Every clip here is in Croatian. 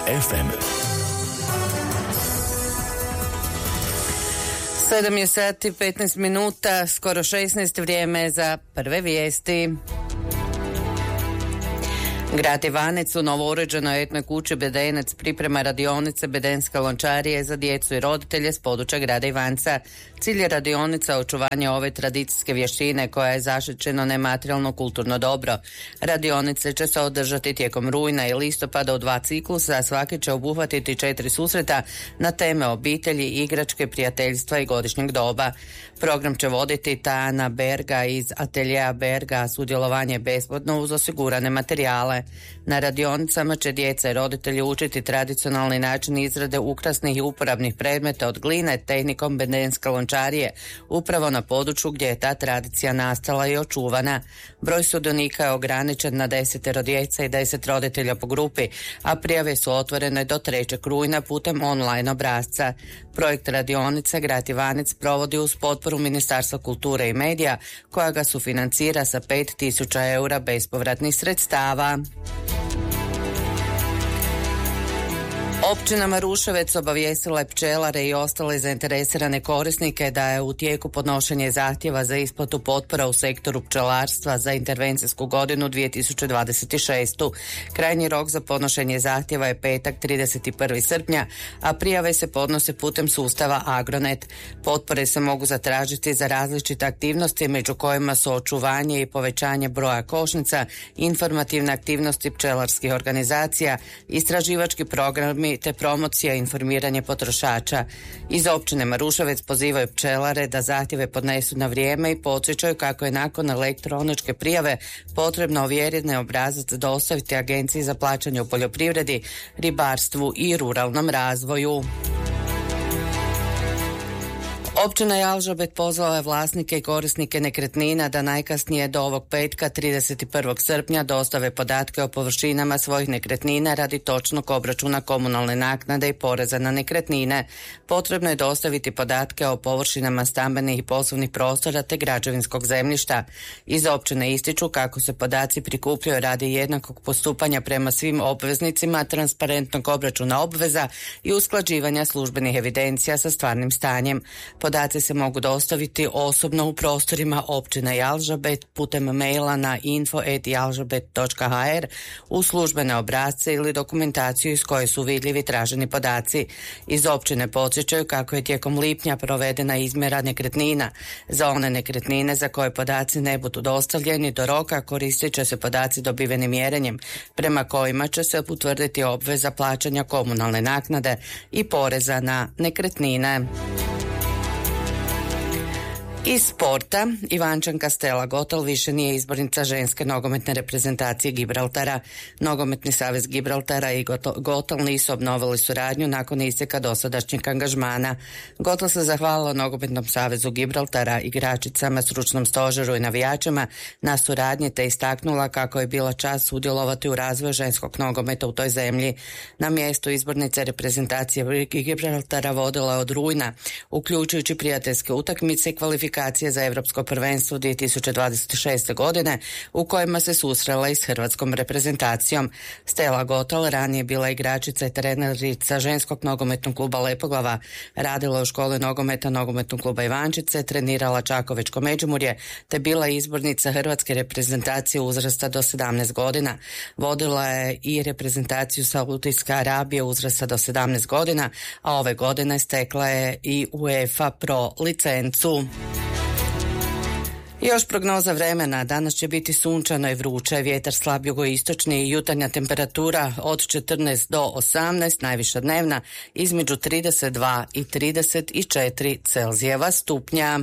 FM. 7 sati 15 minuta, skoro 16, vrijeme za prve vijesti. Grad Ivanec u novouređenoj etnoj kući Bedenac priprema radionice Bedenske lončarije za djecu i roditelje s područja grada Ivanca. Cilj je radionica očuvanje ove tradicijske vještine koja je zaštićeno nematerijalno kulturno dobro. Radionice će se održati tijekom rujna i listopada u 2 ciklusa, a svaki će obuhvatiti 4 susreta na teme obitelji, igračke, prijateljstva i godišnjeg doba. Program će voditi Tana Berga iz ateljeja Berga, a sudjelovanje je besplatno uz osigurane materijale. Na radionicama će djeca i roditelji učiti tradicionalni način izrade ukrasnih i uporabnih predmeta od gline tehnikom bedenske lončarije, upravo na području gdje je ta tradicija nastala i očuvana. Broj sudionika je ograničen na 10 djece i 10 roditelja po grupi, a prijave su otvorene do 3. rujna putem online obrasca. Projekt radionice Grad Ivanec provodi uz potporu Ministarstva kulture i medija, koja ga sufinancira sa 5.000 eura bespovratnih sredstava. Općina Maruševec obavijestila je pčelare i ostale zainteresirane korisnike da je u tijeku podnošenje zahtjeva za isplatu potpora u sektoru pčelarstva za intervencijsku godinu 2026. Krajnji rok za podnošenje zahtjeva je petak 31. srpnja, a prijave se podnose putem sustava Agronet. Potpore se mogu zatražiti za različite aktivnosti, među kojima su očuvanje i povećanje broja košnica, informativne aktivnosti pčelarskih organizacija, istraživački programi te promocija i informiranje potrošača. Iz općine Maruševec pozivaju pčelare da zahtjeve podnesu na vrijeme i podsjećaju kako je nakon elektroničke prijave potrebno ovjereni obrazac dostaviti Agenciji za plaćanje u poljoprivredi, ribarstvu i ruralnom razvoju. Općina Jalžabet pozvala je vlasnike i korisnike nekretnina da najkasnije do ovog petka 31. srpnja dostave podatke o površinama svojih nekretnina radi točnog obračuna komunalne naknade i poreza na nekretnine. Potrebno je dostaviti podatke o površinama stambenih i poslovnih prostora te građevinskog zemljišta. Iz općine ističu kako se podaci prikupljaju radi jednakog postupanja prema svim obveznicima, transparentnog obračuna obveza i usklađivanja službenih evidencija sa stvarnim stanjem. Podaci se mogu dostaviti osobno u prostorima općine Jalžabet putem maila na info@jalžabet.hr u službene obrasce ili dokumentaciju iz koje su vidljivi traženi podaci. Iz općine podsjećaju kako je tijekom lipnja provedena izmjera nekretnina. Za one nekretnine za koje podaci ne budu dostavljeni do roka koristit će se podaci dobiveni mjerenjem, prema kojima će se utvrditi obveza plaćanja komunalne naknade i poreza na nekretnine. Iz sporta, Ivančanka Stella Gotal više nije izbornica ženske nogometne reprezentacije Gibraltara. Nogometni savez Gibraltara i Gotal nisu obnovili suradnju nakon isteka dosadašnjeg angažmana. Gotal se zahvalila Nogometnom savezu Gibraltara, igračicama, stručnom stožeru i navijačima na suradnji te istaknula kako je bila čast sudjelovati u razvoju ženskog nogometa u toj zemlji. Na mjestu izbornice reprezentacije Gibraltara vodila od rujna, uključujući prijateljske utakmice i kvalifikacije za Europsko prvenstvo 2026. godine u kojima se susrela i s hrvatskom reprezentacijom. Stella Gotal ranije bila igračica i trenerica ženskog nogometnog kluba Lepoglava, radila u školi nogometa Nogometnog kluba Ivančice, trenirala Čakovečko Međimurje te bila izbornica hrvatske reprezentacije uzrasta do 17 godina. Vodila je i reprezentaciju Saudijske Arabije uzrasta do 17 godina, a ove godine stekla je i UEFA Pro licencu. Još prognoza vremena. Danas će biti sunčano i vruće, vjetar slab jugoistočni i jutarnja temperatura od 14 do 18, najviša dnevna između 32 i 34 Celzijeva stupnja.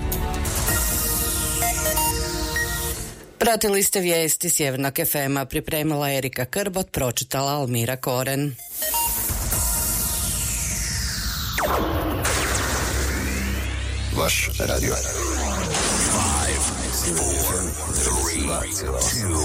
Pratili ste vijesti Sjevernog FM-a, pripremila Erika Krbot, pročitala Almira Koren. Vaš radio. 5, 4, 3, 2,